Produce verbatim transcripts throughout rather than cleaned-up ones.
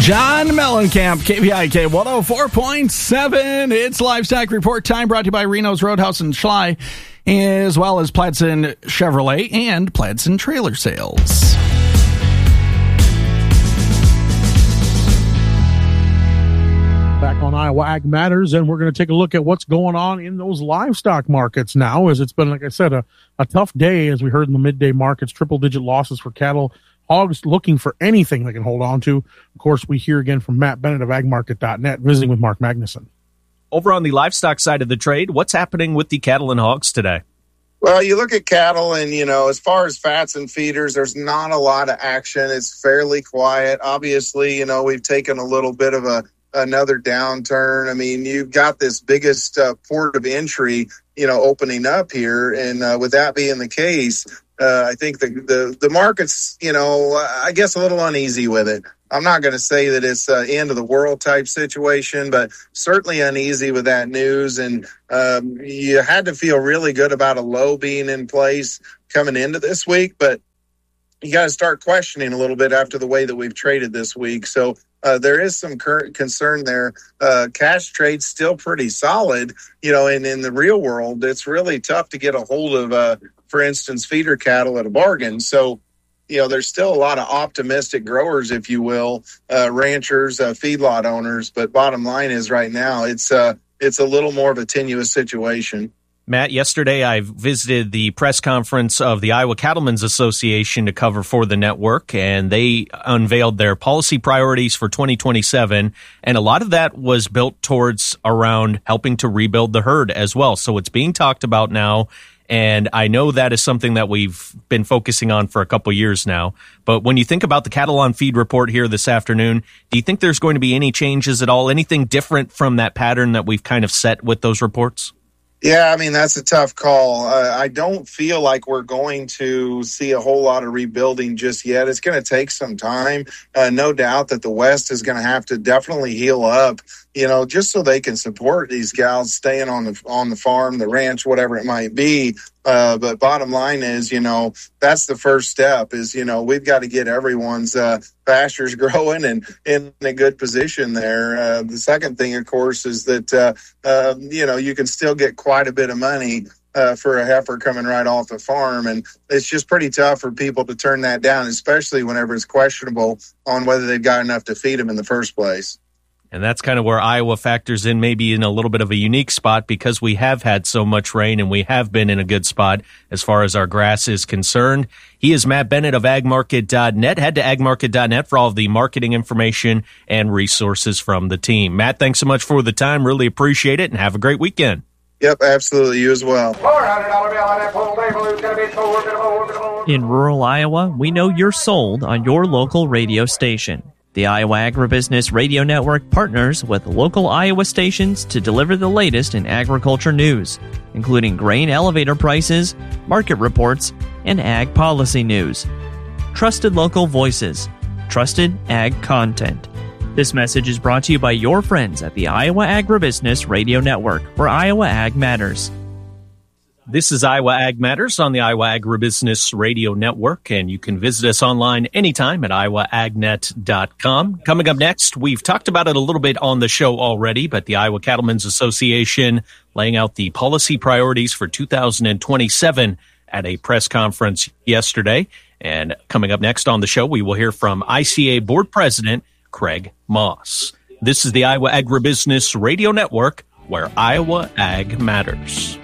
John Mellencamp, K V I K one oh four point seven. It's Livestock Report time, brought to you by Reno's Roadhouse in Schley, as well as Pladsen Chevrolet and Pladsen Trailer Sales. Back on Iowa Ag Matters, and we're going to take a look at what's going on in those livestock markets now, as it's been, like I said, a, a tough day, as we heard in the midday markets, triple-digit losses for cattle, hogs looking for anything they can hold on to. Of course, we hear again from Matt Bennett of ag market dot net, visiting with Mark Magnuson. Over on the livestock side of the trade, what's happening with the cattle and hogs today? Well, you look at cattle and, you know, as far as fats and feeders, there's not a lot of action. It's fairly quiet. Obviously, you know, we've taken a little bit of a another downturn. I mean, you've got this biggest uh, port of entry, you know, opening up here. And uh, with that being the case, uh, I think the, the, the market's, you know, I guess a little uneasy with it. I'm not going to say that it's uh, end of the world type situation, but certainly uneasy with that news. And um, you had to feel really good about a low being in place coming into this week, but you got to start questioning a little bit after the way that we've traded this week. So uh, there is some current concern there. Uh, cash trade's still pretty solid, you know, and in the real world, it's really tough to get a hold of, uh, for instance, feeder cattle at a bargain. So, you know, there's still a lot of optimistic growers, if you will, uh, ranchers, uh, feedlot owners. But bottom line is right now, it's uh, it's a little more of a tenuous situation. Matt, yesterday I visited the press conference of the Iowa Cattlemen's Association to cover for the network, and they unveiled their policy priorities for twenty twenty-seven, and a lot of that was built towards around helping to rebuild the herd as well. So it's being talked about now, and I know that is something that we've been focusing on for a couple years now. But when you think about the Cattle on Feed report here this afternoon, do you think there's going to be any changes at all, anything different from that pattern that we've kind of set with those reports? Yeah, I mean, that's a tough call. Uh, I don't feel like we're going to see a whole lot of rebuilding just yet. It's going to take some time. Uh, no doubt that the West is going to have to definitely heal up, you know, just so they can support these gals staying on the on the farm, the ranch, whatever it might be. Uh, but bottom line is, you know, that's the first step is, you know, we've got to get everyone's uh, pastures growing and in a good position there. Uh, the second thing, of course, is that, uh, uh, you know, you can still get quite a bit of money uh, for a heifer coming right off the farm. And it's just pretty tough for people to turn that down, especially whenever it's questionable on whether they've got enough to feed them in the first place. And that's kind of where Iowa factors in, maybe in a little bit of a unique spot, because we have had so much rain and we have been in a good spot as far as our grass is concerned. He is Matt Bennett of ag market dot net. Head to ag market dot net for all of the marketing information and resources from the team. Matt, thanks so much for the time. Really appreciate it, and have a great weekend. Yep, absolutely. You as well. In rural Iowa, we know you're sold on your local radio station. The Iowa Agribusiness Radio Network partners with local Iowa stations to deliver the latest in agriculture news, including grain elevator prices, market reports, and ag policy news. Trusted local voices, trusted ag content. This message is brought to you by your friends at the Iowa Agribusiness Radio Network, where Iowa Ag matters. This is Iowa Ag Matters on the Iowa Agribusiness Radio Network, and you can visit us online anytime at iowa ag net dot com. Coming up next, we've talked about it a little bit on the show already, but the Iowa Cattlemen's Association laying out the policy priorities for two thousand twenty-seven at a press conference yesterday. And coming up next on the show, we will hear from I C A Board President Craig Moss. This is the Iowa Agribusiness Radio Network, where Iowa Ag matters.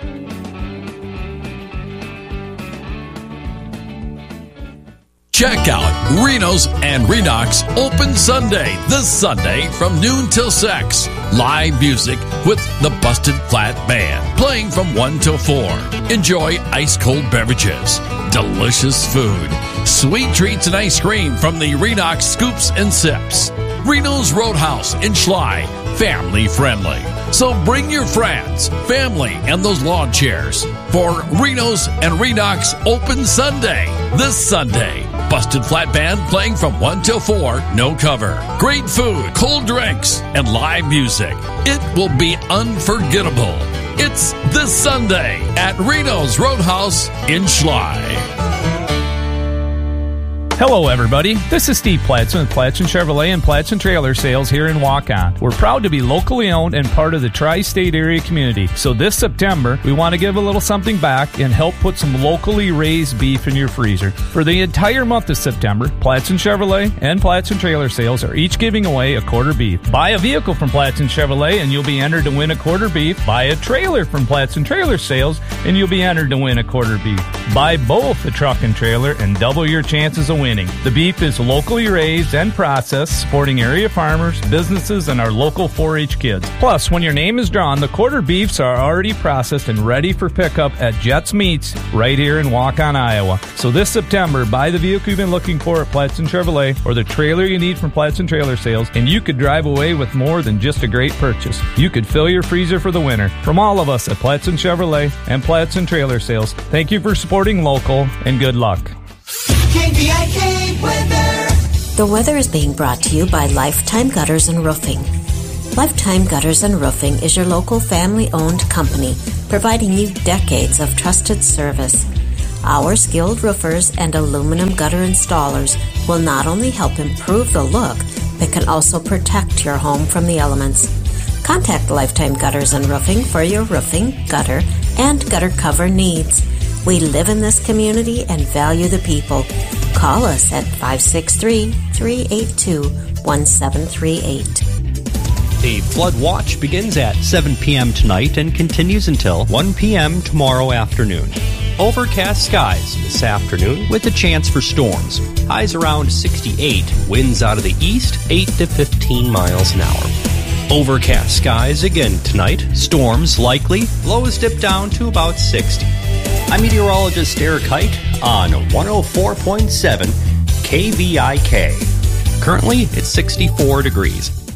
Check out Reno's and Redox Open Sunday this Sunday from noon till six. Live music with the Busted Flat Band playing from one till four. Enjoy ice-cold beverages, delicious food, sweet treats and ice cream from the Redox Scoops and Sips. Reno's Roadhouse in Schley, family friendly. So bring your friends, family, and those lawn chairs for Reno's and Redox Open Sunday this Sunday. Busted Flat Band playing from one till four, no cover. Great food, cold drinks, and live music. It will be unforgettable. It's this Sunday at Reno's Roadhouse in Schley. Hello, everybody. This is Steve Platson with Platson Chevrolet and Platson Trailer Sales here in Waukon. We're proud to be locally owned and part of the tri-state area community. So this September, we want to give a little something back and help put some locally raised beef in your freezer. For the entire month of September, Platson Chevrolet and Platson Trailer Sales are each giving away a quarter beef. Buy a vehicle from Platson Chevrolet and you'll be entered to win a quarter beef. Buy a trailer from Platson Trailer Sales and you'll be entered to win a quarter beef. Buy both a truck and trailer and double your chances of winning. The beef is locally raised and processed, supporting area farmers, businesses, and our local four H kids. Plus, when your name is drawn, the quarter beefs are already processed and ready for pickup at Jets Meats right here in Waukon, Iowa. So this September, buy the vehicle you've been looking for at Platson Chevrolet or the trailer you need from Platson Trailer Sales, and you could drive away with more than just a great purchase. You could fill your freezer for the winter. From all of us at Platson Chevrolet and Platson Trailer Sales, thank you for supporting local, and good luck. K V I K weather. The weather is being brought to you by Lifetime Gutters and Roofing. Lifetime Gutters and Roofing is your local family-owned company, providing you decades of trusted service. Our skilled roofers and aluminum gutter installers will not only help improve the look, but can also protect your home from the elements. Contact Lifetime Gutters and Roofing for your roofing, gutter, and gutter cover needs. We live in this community and value the people. Call us at five six three, three eight two, one seven three eight. The flood watch begins at seven p.m. tonight and continues until one p.m. tomorrow afternoon. Overcast skies this afternoon with a chance for storms. Highs around sixty-eight, winds out of the east eight to fifteen miles an hour. Overcast skies again tonight, storms likely, lows dip down to about sixty. I'm meteorologist Eric Height on one oh four point seven K V I K. Currently, it's sixty-four degrees.